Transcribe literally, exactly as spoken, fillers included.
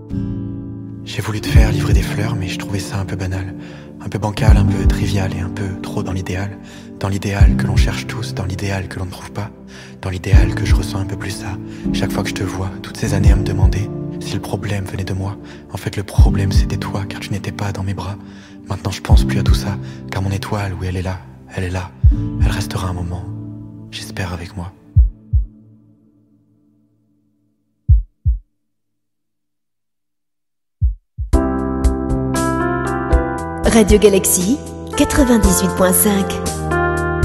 J'ai voulu te faire livrer des fleurs, mais je trouvais ça un peu banal. Un peu bancal, un peu trivial et un peu trop dans l'idéal. Dans l'idéal que l'on cherche tous, dans l'idéal que l'on ne trouve pas. Dans l'idéal que je ressens un peu plus ça. Chaque fois que je te vois, toutes ces années à me demander si le problème venait de moi. En fait le problème c'était toi, car tu n'étais pas dans mes bras. Maintenant je pense plus à tout ça, car mon étoile, oui elle est là, elle est là. Elle restera un moment, j'espère avec moi. Radio Galaxy quatre-vingt-dix-huit point cinq.